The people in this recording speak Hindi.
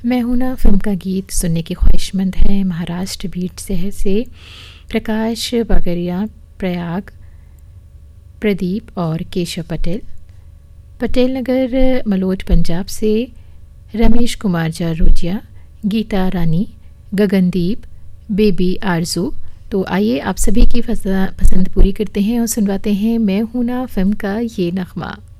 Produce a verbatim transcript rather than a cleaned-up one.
मैं हूं ना फिल्म का गीत सुनने की ख्वाहिशमंद है। महाराष्ट्र बीट शहर से प्रकाश बागरिया, प्रयाग, प्रदीप और केशव पटेल, पटेल नगर मलोट पंजाब से रमेश कुमार जारोजिया, गीता रानी, गगनदीप, बेबी आरजू। तो आइए आप सभी की पसंद पूरी करते हैं और सुनवाते हैं मैं हूं ना फिल्म का ये नगमा।